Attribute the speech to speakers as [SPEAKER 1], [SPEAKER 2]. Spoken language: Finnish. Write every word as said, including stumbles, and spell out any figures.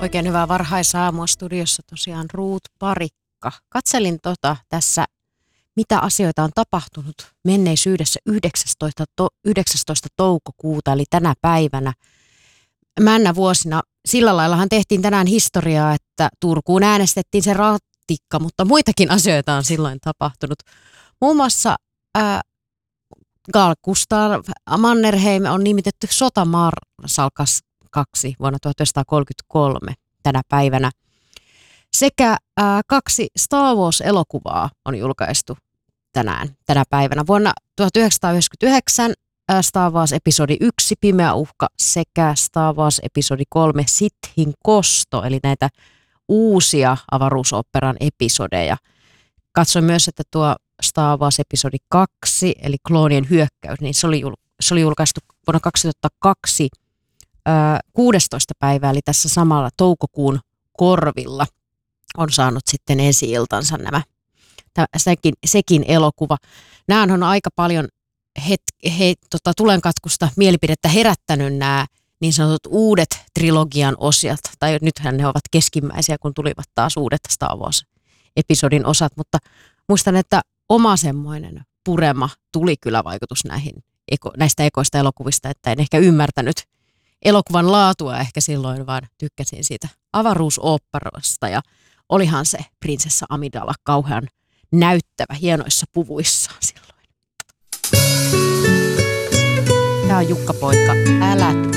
[SPEAKER 1] Oikein hyvää varhaisaamua studiossa tosiaan Ruut Parikka. Katselin tota tässä, mitä asioita on tapahtunut menneisyydessä yhdeksästoista, to, yhdeksästoista toukokuuta, eli tänä päivänä. Männä vuosina sillä laillahan tehtiin tänään historiaa, että Turkuun äänestettiin se ratikka, mutta muitakin asioita on silloin tapahtunut. Muun muassa ää, Carl Gustaf Mannerheim on nimitetty sotamarsalkaksi vuonna tuhatyhdeksänsataakolmekymmentäkolme tänä päivänä. Sekä ää, kaksi Star Wars-elokuvaa on julkaistu tänään, tänä päivänä. Vuonna tuhatyhdeksänsataayhdeksänkymmentäyhdeksän ää, Star Wars episodi yksi Pimeä uhka sekä Star Wars episodi kolme Sithin kosto, eli näitä uusia avaruusoperan episodeja. Katsoin myös, että tuo Star Wars episodi kaksi, eli kloonien hyökkäys, niin se oli, jul- se oli julkaistu vuonna kaksituhattakaksi ää, kuudestoista päivää, eli tässä samalla toukokuun korvilla on saanut sitten ensi-iltansa nämä, tämä, sekin, sekin elokuva. Nämä on aika paljon het, he, tota, tulenkatkusta mielipidettä herättänyt nämä niin sanotut uudet trilogian osiat, tai nythän ne ovat keskimmäisiä, kun tulivat taas uudet Star Wars-episodin osat, mutta muistan, että oma semmoinen purema tuli kyllä vaikutus näihin, näistä ekoista elokuvista, että en ehkä ymmärtänyt elokuvan laatua ehkä silloin, vaan tykkäsin siitä avaruusoopperoista ja olihan se prinsessa Amidala kauhean näyttävä hienoissa puvuissaan silloin. Tämä on Jukka Poika, älä